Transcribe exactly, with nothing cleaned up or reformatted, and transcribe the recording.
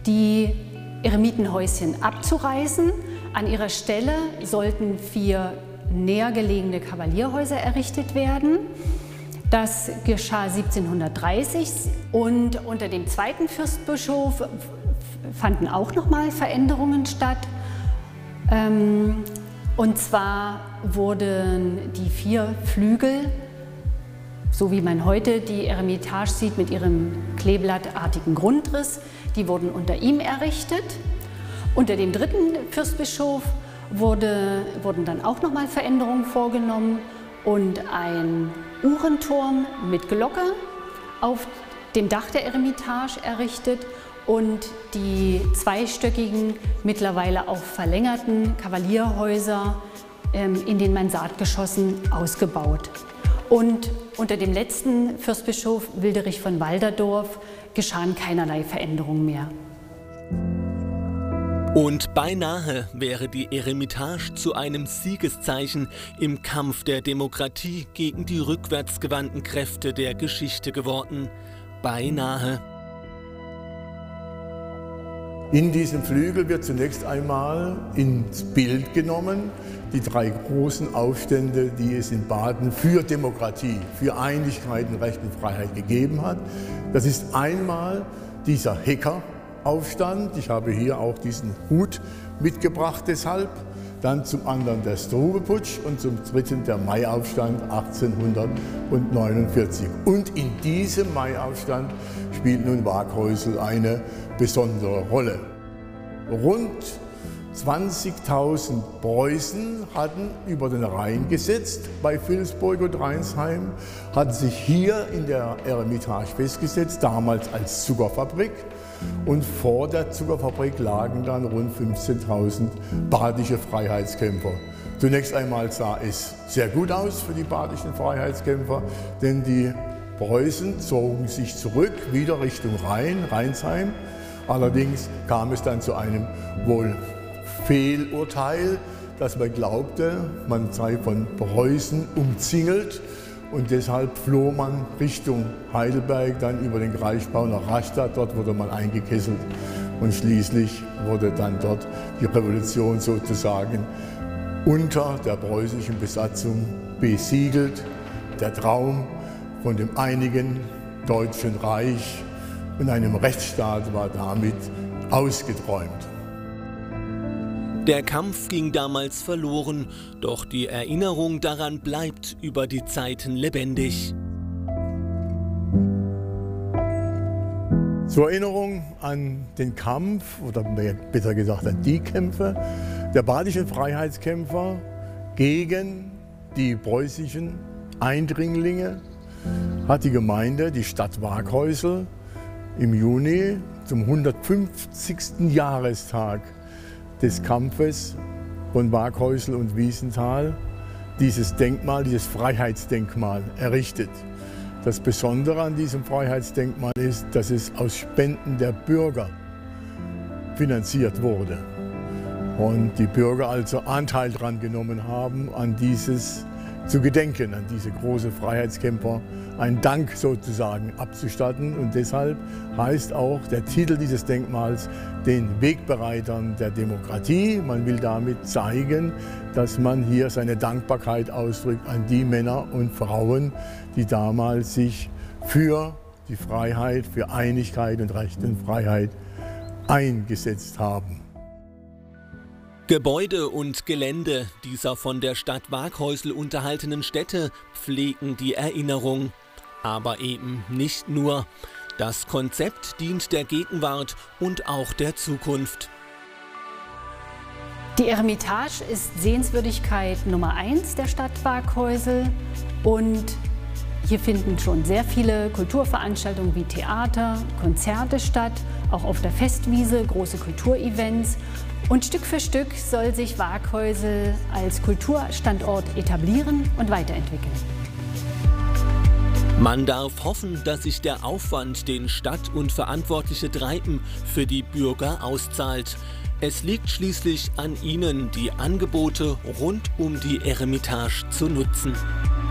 die Eremitenhäuschen abzureißen. An ihrer Stelle sollten vier näher gelegene Kavalierhäuser errichtet werden. Das geschah siebzehnhundertdreißig und unter dem zweiten Fürstbischof fanden auch nochmal Veränderungen statt. Und zwar wurden die vier Flügel, so wie man heute die Eremitage sieht, mit ihrem kleeblattartigen Grundriss, die wurden unter ihm errichtet. Unter dem dritten Fürstbischof wurde, wurden dann auch nochmal Veränderungen vorgenommen und ein Uhrenturm mit Glocke auf dem Dach der Eremitage errichtet und die zweistöckigen, mittlerweile auch verlängerten Kavalierhäuser ähm, in den Mansardgeschossen ausgebaut. Und unter dem letzten Fürstbischof Wilderich von Walderdorf geschahen keinerlei Veränderungen mehr. Und beinahe wäre die Eremitage zu einem Siegeszeichen im Kampf der Demokratie gegen die rückwärtsgewandten Kräfte der Geschichte geworden. Beinahe. In diesem Flügel wird zunächst einmal ins Bild genommen die drei großen Aufstände, die es in Baden für Demokratie, für Einigkeit und Recht und Freiheit gegeben hat. Das ist einmal dieser Hecker-Aufstand. Ich habe hier auch diesen Hut mitgebracht deshalb. Dann zum anderen der Struve-Putsch und zum dritten der Maiaufstand achtzehnhundertneunundvierzig. Und in diesem Maiaufstand spielt nun Waghäusel eine besondere Rolle. Rund zwanzigtausend Preußen hatten über den Rhein gesetzt bei Vilsburg und Rheinsheim, hatten sich hier in der Eremitage festgesetzt, damals als Zuckerfabrik. Und vor der Zuckerfabrik lagen dann rund fünfzehntausend badische Freiheitskämpfer. Zunächst einmal sah es sehr gut aus für die badischen Freiheitskämpfer, denn die Preußen zogen sich zurück, wieder Richtung Rhein, Rheinsheim. Allerdings kam es dann zu einem wohl Fehlurteil, dass man glaubte, man sei von Preußen umzingelt. Und deshalb floh man Richtung Heidelberg, dann über den Kraichgau nach Rastatt. Dort wurde man eingekesselt und schließlich wurde dann dort die Revolution sozusagen unter der preußischen Besatzung besiegelt. Der Traum von dem einigen Deutschen Reich und einem Rechtsstaat war damit ausgeträumt. Der Kampf ging damals verloren, doch die Erinnerung daran bleibt über die Zeiten lebendig. Zur Erinnerung an den Kampf, oder besser gesagt an die Kämpfe der badischen Freiheitskämpfer gegen die preußischen Eindringlinge, hat die Gemeinde, die Stadt Waghäusel, im Juni zum hundertfünfzigsten Jahrestag des Kampfes von Waghäusel und Wiesenthal dieses Denkmal, dieses Freiheitsdenkmal errichtet. Das Besondere an diesem Freiheitsdenkmal ist, dass es aus Spenden der Bürger finanziert wurde und die Bürger also Anteil daran genommen haben, an dieses zu gedenken, an diese großen Freiheitskämpfer einen Dank sozusagen abzustatten. Und deshalb heißt auch der Titel dieses Denkmals den Wegbereitern der Demokratie. Man will damit zeigen, dass man hier seine Dankbarkeit ausdrückt an die Männer und Frauen, die damals sich für die Freiheit, für Einigkeit und Recht und Freiheit eingesetzt haben. Gebäude und Gelände dieser von der Stadt Waghäusel unterhaltenen Stätte pflegen die Erinnerung. Aber eben nicht nur. Das Konzept dient der Gegenwart und auch der Zukunft. Die Eremitage ist Sehenswürdigkeit Nummer eins der Stadt Waghäusel und hier finden schon sehr viele Kulturveranstaltungen wie Theater, Konzerte statt, auch auf der Festwiese große Kulturevents. Und Stück für Stück soll sich Waghäusel als Kulturstandort etablieren und weiterentwickeln. Man darf hoffen, dass sich der Aufwand, den Stadt und Verantwortliche treiben, für die Bürger auszahlt. Es liegt schließlich an ihnen, die Angebote rund um die Eremitage zu nutzen.